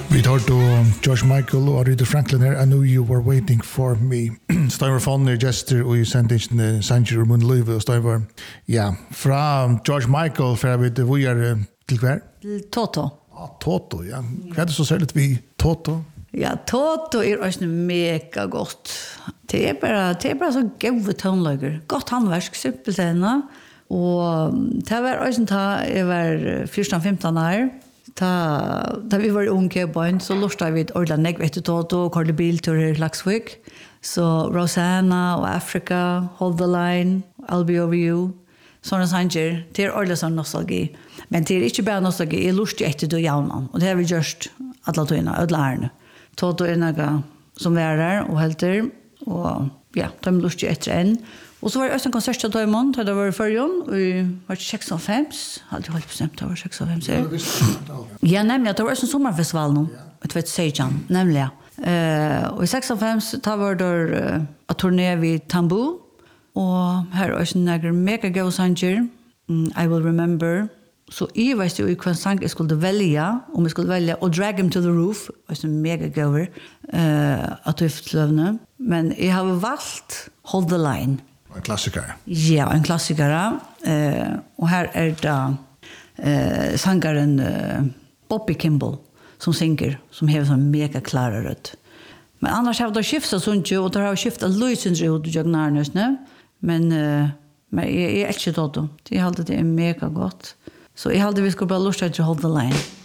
Vi tar då George Michael och Aretha Franklin här. I knew you were waiting for me. Støyver Fonner, Jester og i sendingen Sanger og Munnløyve og Støyver. Ja, fra George Michael fra vi til hver? Til Toto. Toto, ja. Hva det så særligt vi Toto? Ja, Toto også mega godt. Det er bare så gode tonelager. Godt handverk, simpelt henne. Og det var også jeg var 14-15 år. Da vi var unge barn, så lurte vi ordentlig negv etter Toto og kørte bilturer i Laksvik. Så Rosanna og Africa, Hold the Line, I'll Be Over You. Sånne sanger, det er ordentlig sånn nostalgi. Men det er ikke bare nostalgi, jeg lurte etter det jævnen. Og det har vi gjort alle togene, alle lærerne. Toto er noe som vi er der og helter. Og ja, de lurte etter en. Og så var det også en konsert til Døymon, da det var i førjen, og vi var 96, hadde jeg holdt bestemt, det var 96 her. Ja, nemlig, det var også en sommerfestival nå, et vet Seijan, nemlig. Og i 96, da var det å turné vid Tambu, og her er også en mega gode sanger, I Will Remember. Så jeg vet jo hva sang jeg skulle velge, om jeg skulle velge å Drag Him to the Roof, også en mega gode, at Tøftløvne. Men jeg har valgt Hold the Line. En klassiker. Ja, en klassiker. Og her er det sangeren Bobby Kimball som synger, som har sånn mega klare rødt. Men annars har det skiftet sånt jo, og det har skiftet løsens ut i Jøgnarnøsene. Men jeg elsker det. Jeg halte det mega godt. Så jeg halte vi skulle bare lurt til å Hold the Line.